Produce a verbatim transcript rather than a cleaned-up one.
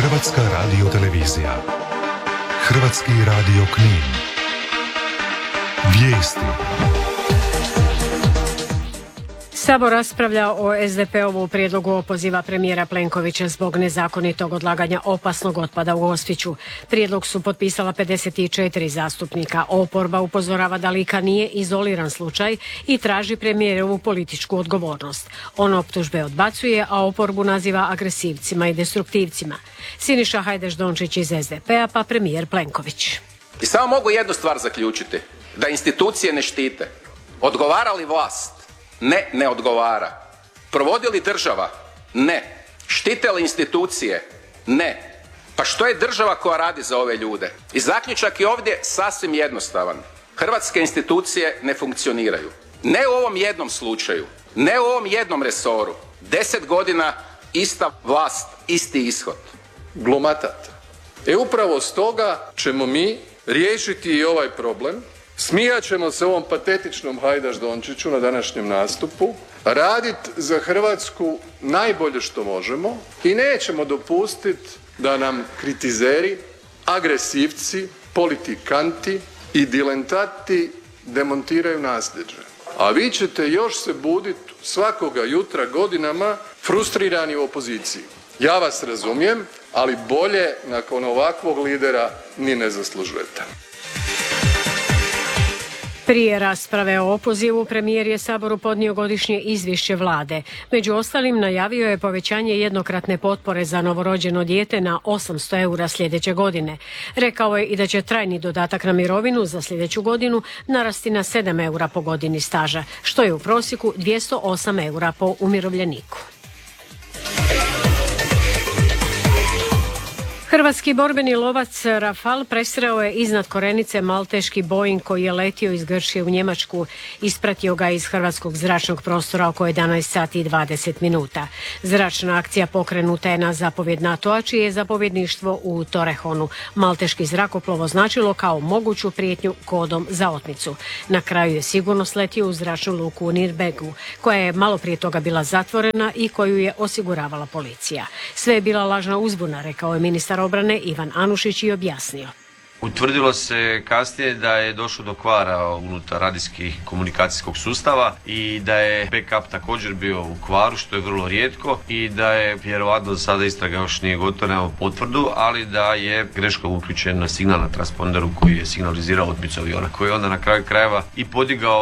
Hrvatska radiotelevizija. Hrvatski radio Knin. Vijesti. Sabor raspravlja o es de pe ovu prijedlogu opoziva premijera Plenkovića zbog nezakonitog odlaganja opasnog otpada u Gospiću. Prijedlog su potpisala pedeset četiri zastupnika. Oporba upozorava da Lika nije izoliran slučaj i traži premijerovu političku odgovornost. On optužbe odbacuje, a oporbu naziva agresivcima i destruktivcima. Siniša Hajdaš-Dončić iz es de pea pa premijer Plenković. I samo mogu jednu stvar zaključiti, da institucije ne štite. Odgovara li vlast? Ne, ne odgovara. Provodi li država? Ne. Štite li institucije? Ne. Pa što je država koja radi za ove ljude? I zaključak je ovdje sasvim jednostavan. Hrvatske institucije ne funkcioniraju. Ne u ovom jednom slučaju, ne u ovom jednom resoru. Deset godina ista vlast, isti ishod. Glumatate. E upravo stoga ćemo mi riješiti i ovaj problem. Smijat ćemo se ovom patetičnom Hajdaš-Dončiću na današnjem nastupu, radit za Hrvatsku najbolje što možemo i nećemo dopustiti da nam kritizeri, agresivci, politikanti i diletantni demontiraju nasljeđe. A vi ćete još se buditi svakoga jutra godinama frustrirani u opoziciji. Ja vas razumijem, ali bolje nakon ovakvog lidera ni ne zaslužujete. Prije rasprave o opozivu, premijer je Saboru podnio godišnje izvješće vlade. Među ostalim najavio je povećanje jednokratne potpore za novorođeno dijete na osamsto eura sljedeće godine. Rekao je i da će trajni dodatak na mirovinu za sljedeću godinu narasti na sedam eura po godini staža, što je u prosjeku dvjesto osam eura po umirovljeniku. Hrvatski borbeni lovac Rafal presreo je iznad Korenice malteški Boeing koji je letio iz Grčke u Njemačku. Ispratio ga iz hrvatskog zračnog prostora oko jedanaest sati i dvadeset minuta. Zračna akcija pokrenuta je na zapovjed NATO-a, čije je zapovjedništvo u Torrejonu malteški zrakoplov označilo kao moguću prijetnju kodom za otmicu. Na kraju je sigurno sletio u zračnu luku u Nürnbergu, koja je malo prije toga bila zatvorena i koju je osiguravala policija. Sve je bila lažna uzbuna, rekao je ministar obrane Ivan Anušić i objasnio. Utvrdilo se kasnije da je došlo do kvara unutar radijskih komunikacijskog sustava i da je backup također bio u kvaru, što je vrlo rijetko, i da je vjerovatno do sada istraga još nije gotova, nemamo potvrdu, ali da je greškom uključen na signal na transponderu koji je signalizirao otmicu aviona, koji je onda na kraju krajeva i podigao